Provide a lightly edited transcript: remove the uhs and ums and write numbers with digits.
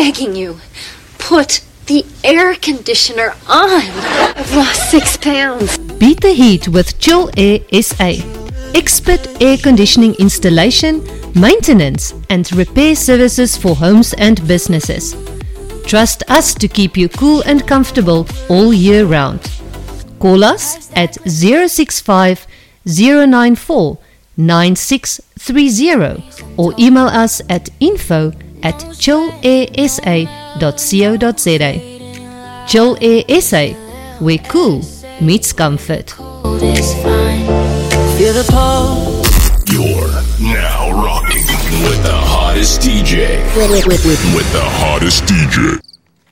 begging you, put the air conditioner on. I've lost 6 pounds. Beat the heat with Chill Air SA. Expert air conditioning installation, maintenance and repair services for homes and businesses. Trust us to keep you cool and comfortable all year round. Call us at 065 094 9630 or email us at info@chillairsa.co.za. Chill Air SA, where cool meets comfort. You're now rocking with the hottest DJ. With the hottest DJ.